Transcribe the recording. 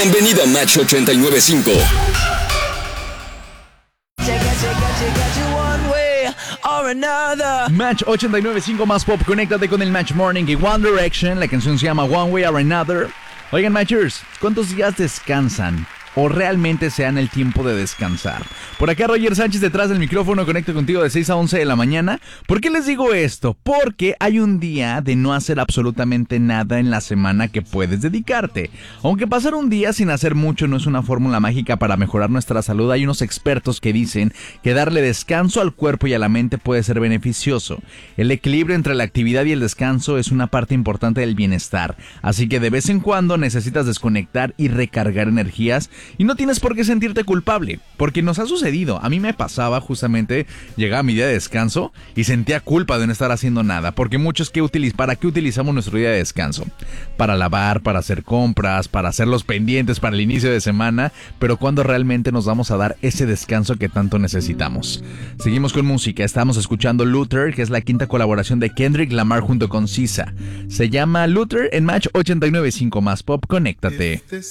Bienvenido a Match 89.5. Match 89.5 más pop, conéctate con el Match Morning y One Direction. La canción se llama One Way or Another. Oigan, Matchers, ¿cuántos días descansan? ¿O realmente se dan el tiempo de descansar? Por acá Roger Sánchez detrás del micrófono, conecto contigo de 6 a 11 de la mañana. ¿Por qué les digo esto? Porque hay un día de no hacer absolutamente nada en la semana que puedes dedicarte. Aunque pasar un día sin hacer mucho no es una fórmula mágica para mejorar nuestra salud, hay unos expertos que dicen que darle descanso al cuerpo y a la mente puede ser beneficioso. El equilibrio entre la actividad y el descanso es una parte importante del bienestar, así que de vez en cuando necesitas desconectar y recargar energías. Y no tienes por qué sentirte culpable, porque nos ha sucedido. A mí me pasaba justamente, llegaba mi día de descanso y sentía culpa de no estar haciendo nada, porque ¿para qué utilizamos nuestro día de descanso? Para lavar, para hacer compras, para hacer los pendientes para el inicio de semana, pero ¿cuándo realmente nos vamos a dar ese descanso que tanto necesitamos? Seguimos con música, estamos escuchando Luther, que es la quinta colaboración de Kendrick Lamar junto con SZA. Se llama Luther en Match 89.5 más pop, conéctate.